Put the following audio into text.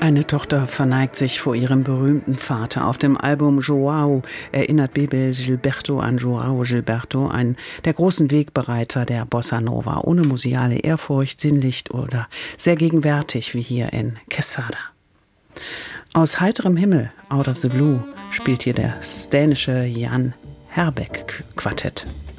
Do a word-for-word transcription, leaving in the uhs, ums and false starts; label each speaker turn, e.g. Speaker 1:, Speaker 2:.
Speaker 1: Eine Tochter verneigt sich vor ihrem berühmten Vater. Auf dem Album João erinnert Bebel Gilberto an João Gilberto, einen der großen Wegbereiter der Bossa Nova, ohne museale Ehrfurcht, sinnlich oder sehr gegenwärtig wie hier in Quesada. Aus heiterem Himmel, Out of the Blue, spielt hier das dänische Jan Herbeck Quartett.